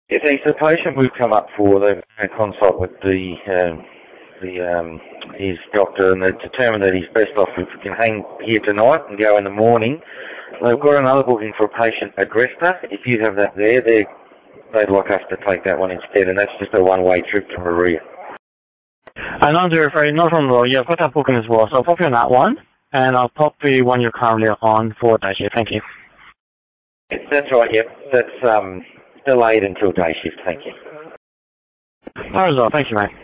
Yeah, thanks. The patient we've come up for, they've had a consult with his doctor, and they've determined that he's best off if we can hang here tonight and go in the morning. They've got another booking for a patient at Gresta. If you have that there, they'd like us to take that one instead, and that's just a one-way trip to Maria. And I'm very afraid, not on Roy. Yeah, I've got that booking as well, so I'll pop you on that one, and I'll pop the one you're currently on for day shift. Thank you. That's right, yep. That's delayed until day shift, thank you. That was all. Thank you, mate.